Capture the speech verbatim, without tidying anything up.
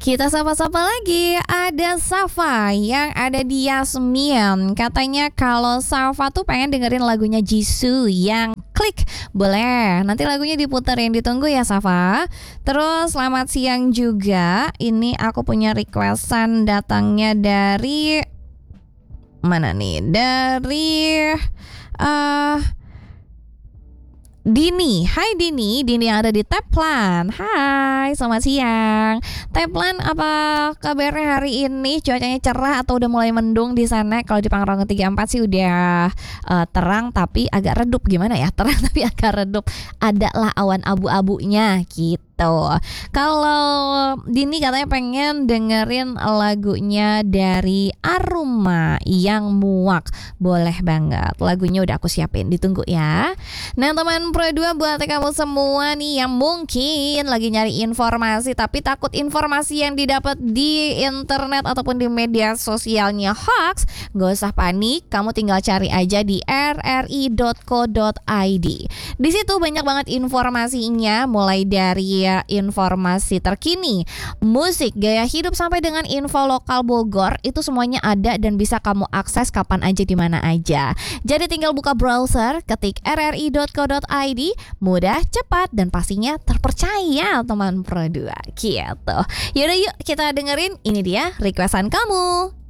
Kita sapa-sapa lagi. Ada Safa yang ada di Yasmin. Katanya kalau Safa tuh pengen dengerin lagunya Jisoo yang Klik. Boleh, nanti lagunya diputerin. Ditunggu ya Safa. Terus selamat siang juga. Ini aku punya requestan datangnya dari mana nih? Dari uh, Dini. Hai Dini, Dini yang ada di Teplan. Hai, selamat siang. Teplan, apa kabarnya hari ini? Cuacanya cerah atau udah mulai mendung di sana? Kalau di Pangrango tiga puluh empat sih udah uh, terang tapi agak redup. Gimana ya? Terang tapi agak redup. Ada lah awan abu-abunya gitu. Kalau Dini katanya pengen dengerin lagunya dari Aruma yang Muak. Boleh banget. Lagunya udah aku siapin. Ditunggu ya. Nah teman Pro dua, buat kamu semua nih yang mungkin lagi nyari informasi tapi takut informasi yang didapat di internet ataupun di media sosialnya hoax, gak usah panik, kamu tinggal cari aja di r r i dot co dot i d. Di situ banyak banget informasinya, mulai dari ya, informasi terkini, musik, gaya hidup sampai dengan info lokal Bogor, itu semuanya ada dan bisa kamu akses kapan aja di mana aja. Jadi tinggal buka browser, ketik r r i dot co dot i d, mudah, cepat, dan pastinya terpercaya teman Pro dua gitu. Yaudah yuk kita dengerin, ini dia requestan kamu.